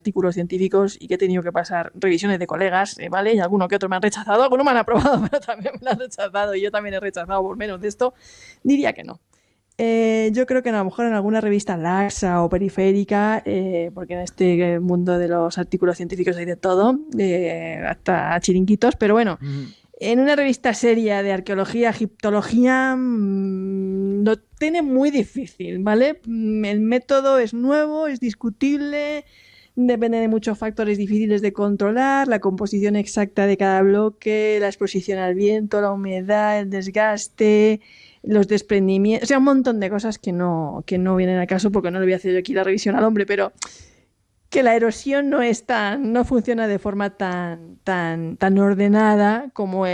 artículos científicos y que he tenido que pasar revisiones de colegas, ¿vale? Y alguno que otro me han rechazado, algunos me han aprobado, pero también me lo han rechazado y yo también he rechazado por menos de esto, diría que no. Yo creo que a lo mejor en alguna revista laxa o periférica, porque en este mundo de los artículos científicos hay de todo, hasta chiringuitos, pero bueno, Mm. en una revista seria de arqueología, egiptología, lo tiene muy difícil, ¿vale? El método es nuevo, es discutible, depende de muchos factores difíciles de controlar, la composición exacta de cada bloque, la exposición al viento, la humedad, el desgaste, los desprendimientos, o sea, un montón de cosas que no vienen al caso porque no le voy a hacer yo aquí la revisión al hombre, pero que la erosión no funciona de forma tan ordenada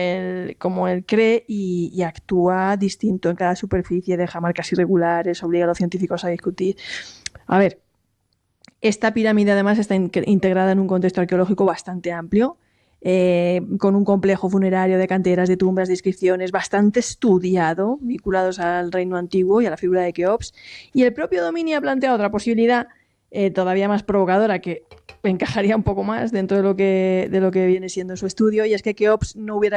como él cree y actúa distinto en cada superficie, deja marcas irregulares, obliga a los científicos a discutir. A ver, esta pirámide además está integrada en un contexto arqueológico bastante amplio, con un complejo funerario de canteras, de tumbas, de inscripciones bastante estudiado, vinculados al reino antiguo y a la figura de Keops. Y el propio Domini ha planteado otra posibilidad todavía más provocadora que encajaría un poco más dentro de lo que viene siendo su estudio, y es que Keops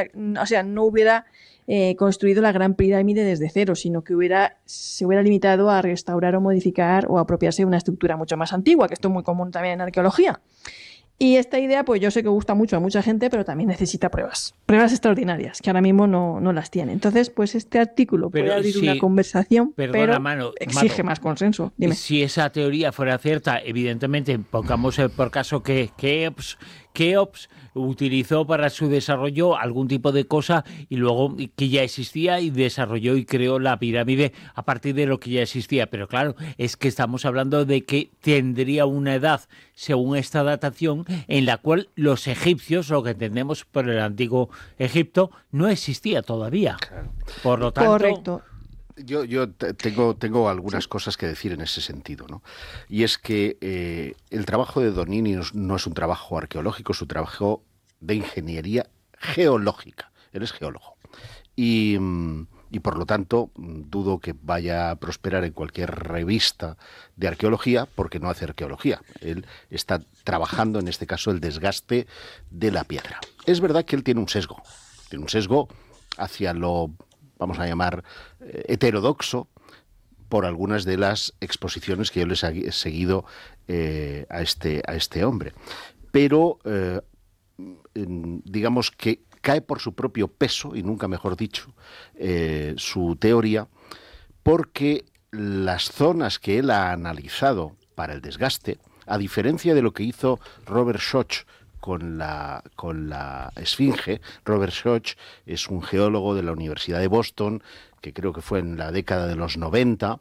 no hubiera construido la Gran Pirámide desde cero, sino que se hubiera limitado a restaurar o modificar o apropiarse de una estructura mucho más antigua, que esto es muy común también en arqueología. Y esta idea, pues yo sé que gusta mucho a mucha gente, pero también necesita pruebas extraordinarias, que ahora mismo no las tiene. Entonces, pues este artículo puede Pero abrir una sí, conversación, perdona, pero Mano, exige más consenso. Dime. si esa teoría fuera cierta, evidentemente, pongamos por caso que Keops utilizó para su desarrollo algún tipo de cosa y luego que ya existía y desarrolló y creó la pirámide a partir de lo que ya existía. Pero claro, es que estamos hablando de que tendría una edad, según esta datación, en la cual los egipcios, lo que entendemos por el antiguo Egipto, no existía todavía. Claro. Por lo tanto... Correcto. Tengo algunas cosas que decir en ese sentido, ¿no? Y es que el trabajo de Donini no es un trabajo arqueológico, es un trabajo de ingeniería geológica. Él es geólogo. Y por lo tanto, dudo que vaya a prosperar en cualquier revista de arqueología, porque no hace arqueología. Él está trabajando, en este caso, el desgaste de la piedra. Es verdad que él tiene un sesgo hacia lo, vamos a llamar, heterodoxo, por algunas de las exposiciones que yo les he seguido a este hombre. Pero digamos que cae por su propio peso, y nunca mejor dicho, su teoría, porque las zonas que él ha analizado para el desgaste, a diferencia de lo que hizo Robert Schoch con la Esfinge. Robert Schoch es un geólogo de la Universidad de Boston, que creo que fue en la década de los 90,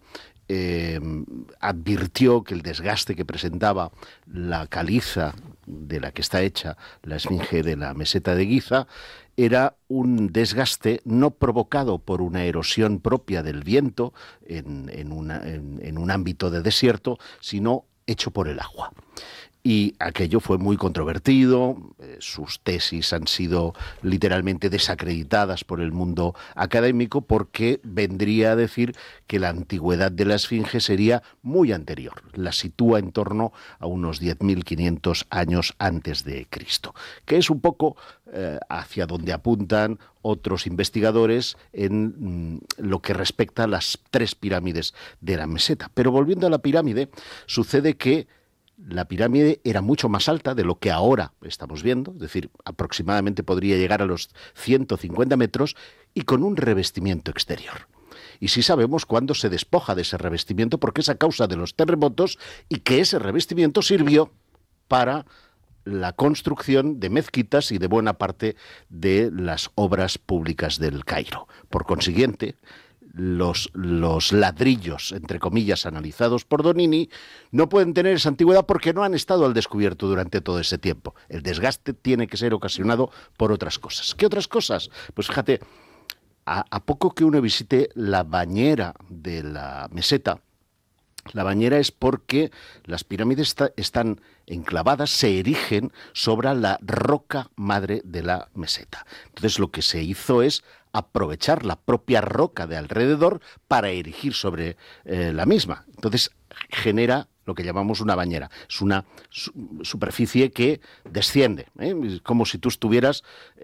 advirtió que el desgaste que presentaba la caliza de la que está hecha la Esfinge de la meseta de Giza era un desgaste no provocado por una erosión propia del viento en un ámbito de desierto, sino hecho por el agua. Y aquello fue muy controvertido, sus tesis han sido literalmente desacreditadas por el mundo académico porque vendría a decir que la antigüedad de la Esfinge sería muy anterior, la sitúa en torno a unos 10.500 años antes de Cristo, que es un poco hacia donde apuntan otros investigadores en lo que respecta a las 3 pirámides de la meseta. Pero volviendo a la pirámide, sucede que la pirámide era mucho más alta de lo que ahora estamos viendo, es decir, aproximadamente podría llegar a los 150 metros y con un revestimiento exterior. Y sí sabemos cuándo se despoja de ese revestimiento porque es a causa de los terremotos y que ese revestimiento sirvió para la construcción de mezquitas y de buena parte de las obras públicas del Cairo. Por consiguiente, los ladrillos, entre comillas, analizados por Donini, no pueden tener esa antigüedad porque no han estado al descubierto durante todo ese tiempo. El desgaste tiene que ser ocasionado por otras cosas. ¿Qué otras cosas? Pues fíjate, a poco que uno visite la bañera de la meseta, la bañera es porque las pirámides están enclavadas, se erigen sobre la roca madre de la meseta. Entonces lo que se hizo es aprovechar la propia roca de alrededor para erigir sobre la misma. Entonces genera lo que llamamos una bañera. Es una superficie que desciende, es como si tú estuvieras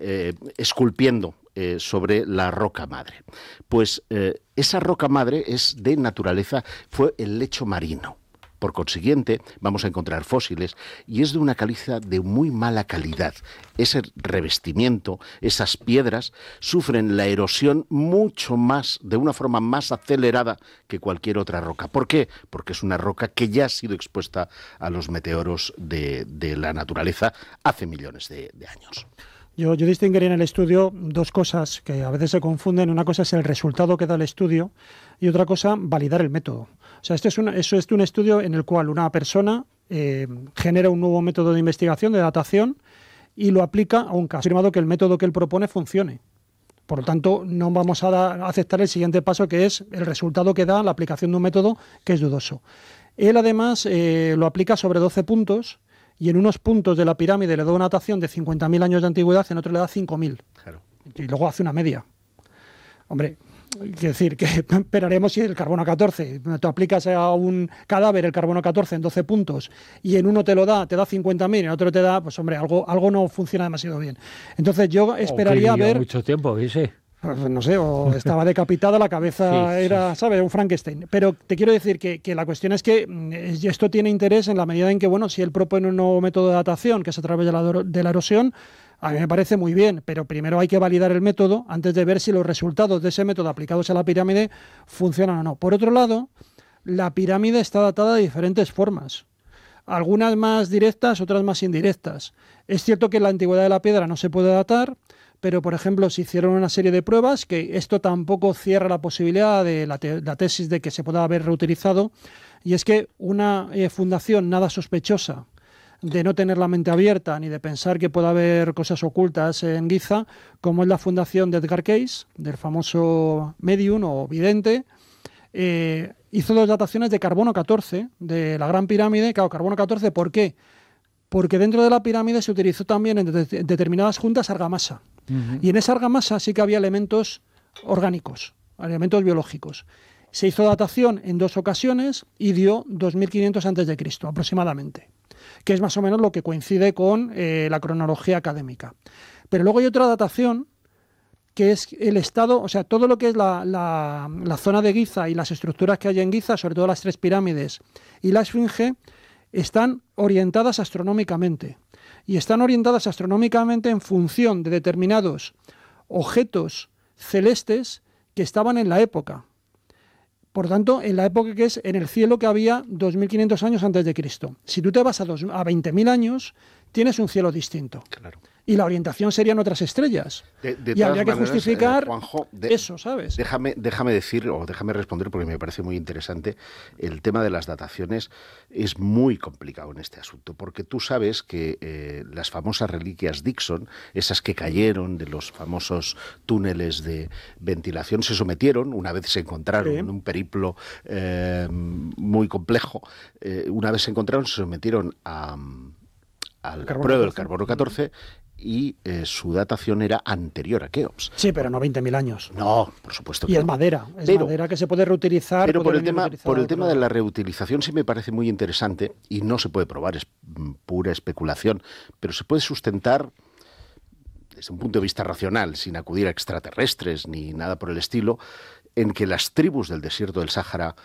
esculpiendo sobre la roca madre. Pues esa roca madre es de naturaleza, fue el lecho marino. Por consiguiente, vamos a encontrar fósiles y es de una caliza de muy mala calidad. Ese revestimiento, esas piedras, sufren la erosión mucho más, de una forma más acelerada que cualquier otra roca. ¿Por qué? Porque es una roca que ya ha sido expuesta a los meteoros de la naturaleza hace millones de años. Yo distinguiría en el estudio dos cosas que a veces se confunden. Una cosa es el resultado que da el estudio y otra cosa, validar el método. O sea, eso es un estudio en el cual una persona genera un nuevo método de investigación, de datación, y lo aplica a un caso. Ha afirmado que el método que él propone funcione. Por lo tanto, no vamos a aceptar el siguiente paso, que es el resultado que da la aplicación de un método que es dudoso. Él, además, lo aplica sobre 12 puntos, y en unos puntos de la pirámide le da una datación de 50.000 años de antigüedad, en otro le da 5.000. Claro. Y luego hace una media. Hombre, quiero decir que esperaremos si el carbono 14, tú aplicas a un cadáver el carbono 14 en 12 puntos y en uno te da 50.000 y en otro te da, pues hombre, algo no funciona demasiado bien. Entonces yo esperaría ver... mucho tiempo, ese. No sé, o estaba decapitada, la cabeza era, ¿sabes?, un Frankenstein. Pero te quiero decir que la cuestión es que esto tiene interés en la medida en que, bueno, si él propone un nuevo método de datación, que es a través de la erosión, a mí me parece muy bien, pero primero hay que validar el método antes de ver si los resultados de ese método aplicados a la pirámide funcionan o no. Por otro lado, la pirámide está datada de diferentes formas. Algunas más directas, otras más indirectas. Es cierto que la antigüedad de la piedra no se puede datar, pero, por ejemplo, se hicieron una serie de pruebas, que esto tampoco cierra la posibilidad de la tesis de que se pueda haber reutilizado, y es que una fundación nada sospechosa de no tener la mente abierta ni de pensar que pueda haber cosas ocultas en Giza, como es la fundación de Edgar Cayce, del famoso medium o vidente, hizo 2 dataciones de carbono 14 de la Gran Pirámide. Claro, carbono 14, ¿por qué? Porque dentro de la pirámide se utilizó también en determinadas juntas argamasa. Y en esa argamasa sí que había elementos orgánicos, elementos biológicos. Se hizo datación en 2 ocasiones y dio 2500 a.C. aproximadamente, que es más o menos lo que coincide con la cronología académica. Pero luego hay otra datación, que es el estado, o sea, todo lo que es la zona de Giza y las estructuras que hay en Giza, sobre todo las 3 pirámides y la Esfinge, están orientadas astronómicamente. Y están orientadas astronómicamente en función de determinados objetos celestes que estaban en la época. Por tanto, en la época que es en el cielo que había 2.500 años antes de Cristo. Si tú te vas a 20.000 años, tienes un cielo distinto. Claro. Y la orientación serían otras estrellas. Y habría que justificar Juanjo, eso, ¿sabes? Déjame decir, o déjame responder, porque me parece muy interesante. El tema de las dataciones es muy complicado en este asunto, porque tú sabes que las famosas reliquias Dixon, esas que cayeron de los famosos túneles de ventilación, se sometieron, una vez se encontraron en un periplo muy complejo, una vez se encontraron, se sometieron a la prueba del carbono 14 y su datación era anterior a Keops. Sí, pero no 20.000 años. No, por supuesto que y es no. madera, madera que se puede reutilizar. Pero por el tema de la reutilización sí me parece muy interesante y no se puede probar, es pura especulación, pero se puede sustentar desde un punto de vista racional, sin acudir a extraterrestres ni nada por el estilo, en que las tribus del desierto del Sáhara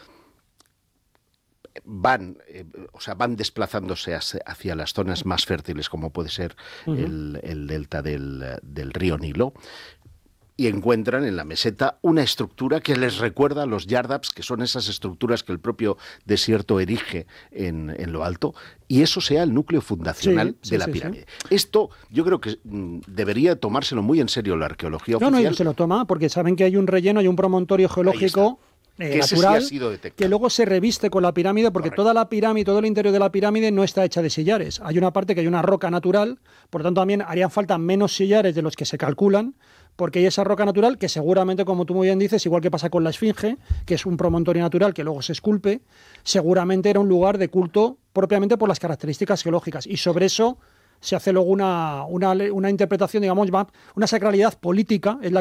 van desplazándose hacia las zonas más fértiles, como puede ser el delta del río Nilo, y encuentran en la meseta una estructura que les recuerda a los yardaps, que son esas estructuras que el propio desierto erige en lo alto, y eso sea el núcleo fundacional de la pirámide. Esto yo creo que debería tomárselo muy en serio la arqueología oficial. No, se lo toma, porque saben que hay un relleno y un promontorio geológico natural, que luego se reviste con la pirámide, porque toda la pirámide, todo el interior de la pirámide no está hecha de sillares. Hay una parte que hay una roca natural, por lo tanto también harían falta menos sillares de los que se calculan, porque hay esa roca natural que seguramente, como tú muy bien dices, igual que pasa con la Esfinge, que es un promontorio natural que luego se esculpe, seguramente era un lugar de culto propiamente por las características geológicas, y sobre eso se hace luego una interpretación, digamos, una sacralidad política, es la